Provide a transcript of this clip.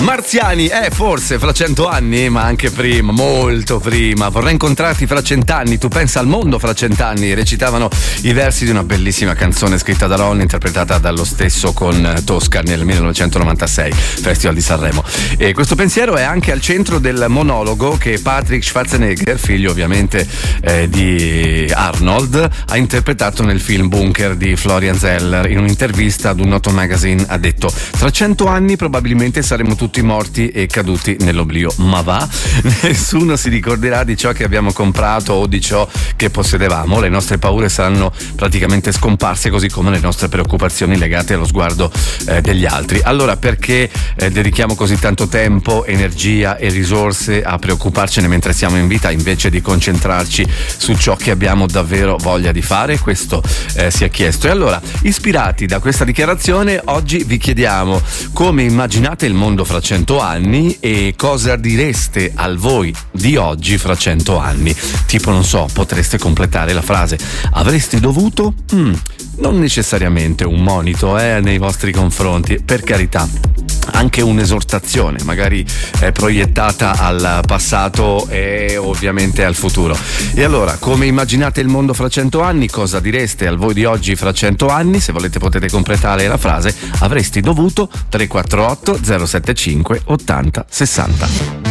Marziani, forse fra 100 anni, ma anche prima, molto prima. Vorrei incontrarti fra 100 anni, tu pensa al mondo fra 100 anni. Recitavano i versi di una bellissima canzone scritta da Ron, interpretata dallo stesso con Tosca nel 1996, Festival di Sanremo. E questo pensiero è anche al centro del monologo che Patrick Schwarzenegger, figlio ovviamente di Arnold, ha interpretato nel film Bunker di Florian Zeller. In un'intervista ad un noto magazine ha detto: tra 100 anni probabilmente saremo tutti morti e caduti nell'oblio, ma va, nessuno si ricorderà di ciò che abbiamo comprato o di ciò che possedevamo. Le nostre paure saranno praticamente scomparse, così come le nostre preoccupazioni legate allo sguardo degli altri. Allora perché dedichiamo così tanto tempo, energia e risorse a preoccuparcene mentre siamo in vita, invece di concentrarci su ciò che abbiamo davvero voglia di fare? Questo si è chiesto. E allora, ispirati da questa dichiarazione, oggi vi chiediamo come immaginate il mondo fra 100 anni e cosa direste al voi di oggi fra 100 anni. Tipo, non so, potreste completare la frase: avresti dovuto? Non necessariamente un monito nei vostri confronti, per carità. Anche un'esortazione, magari proiettata al passato e ovviamente al futuro. E allora, come immaginate il mondo fra 100 anni? Cosa direste al voi di oggi fra 100 anni? Se volete potete completare la frase: avresti dovuto. 348 075 80 60.